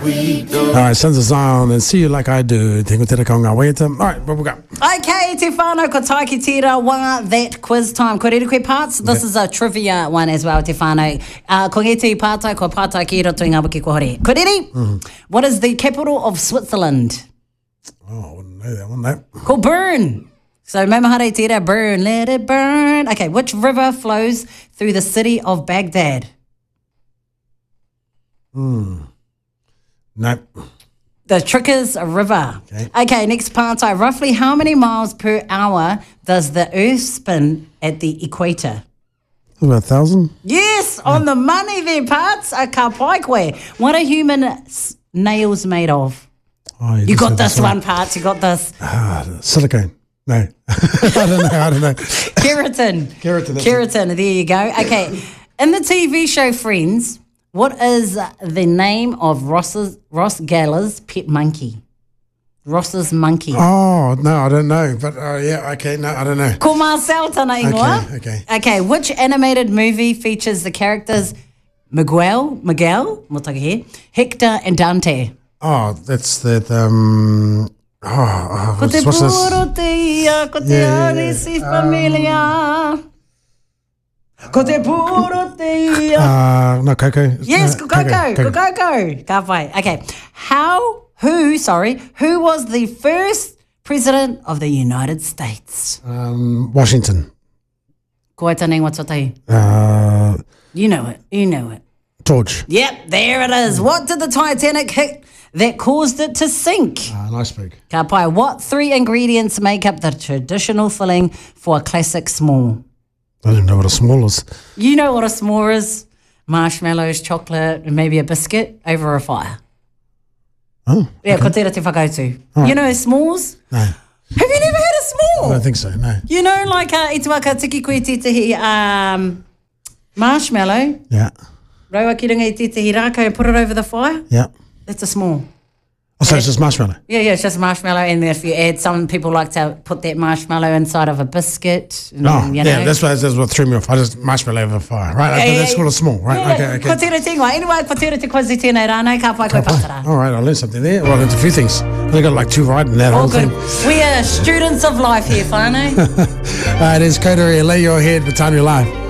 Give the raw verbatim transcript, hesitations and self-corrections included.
we do. All right, Sons of Zion, and See You Like I Do. Te ko te reka o ngā waiata. All right, what we got? Okay, te whānau ko taiki tira wā that quiz time. Ko rere koe parts? This Okay. is a trivia one as well, te whānau. Uh, ko nge te pātai, ko pātai ki roto i ngā wiki ko hore. Ko rere? Mm-hmm. What is the capital of Switzerland? Oh, I wouldn't know that one, no. Ko Bern. So, mamahare tira, burn, let it burn. Okay, which river flows through the city of Baghdad? No. The Trickers River. Okay. Okay, next part. I roughly how many miles per hour does the Earth spin at the equator? About a thousand? Yes, on the money there, parts. A ka pai koe. What are human s- nails made of? Oh, You just got said this one, parts. You got this. Ah, silicone. No. I don't know. I don't know. Keratin. Keratin, that's Keratin. There you go. Okay. In the T V show Friends, what is the name of Ross's, Ross Geller's pet monkey? Ross's monkey. Oh, no, I don't know. But uh, yeah, okay, no, I don't know. Ko Marcel tana ingoa. Okay, okay. Okay, which animated movie features the characters Miguel, Miguel, motaka here, Hector and Dante? Oh, that's that. Um, oh, oh Ko te what's, what's this? puro te ia, ko te Yeah, yeah, yeah, si familia. Ko te puro te ia. Uh, no, Coco. Yes, no, go, go, go, go, go. Ka pai. Okay. How, who, sorry, who was the first president of the United States? Um, Washington. Ko ai tanei watatai. Uh, You know it. You know it. George. Yep, there it is. What did the Titanic hit that caused it to sink? Uh, an iceberg. Ka pai. What three ingredients make up the traditional filling for a classic s'more? I don't know what a small is. You know what a s'more is? Marshmallows, chocolate, and maybe a biscuit over a fire. Oh, Yeah, ko tera te whakautu. You know s'mores? no. Have you never had a I s'more? don't think so, no. You know, like uh, i te waka tiki koe titahi um, marshmallow, Yeah, raua ki runga i titahi rākau and put it over the fire? yeah. That's a s'more. Oh, so it's just marshmallow. Yeah, yeah, it's just marshmallow, and then if you add, some people like to put that marshmallow inside of a biscuit. And, Oh, you yeah, know. that's what, that's what threw me off. I just marshmallow over fire. Right, okay, Yeah, that's yeah, called a small, right? Yeah, Okay, Ko okay. tera te ingoa. Anyway, ko tera te kozi tēnei rānei, ka pai koe patara. All right, I learned something there. Well, I learned a few things. I only got like two right in that All whole good. thing. We are students of life here, whānau. Uh, it is Kotari, lay your head, Batania Live.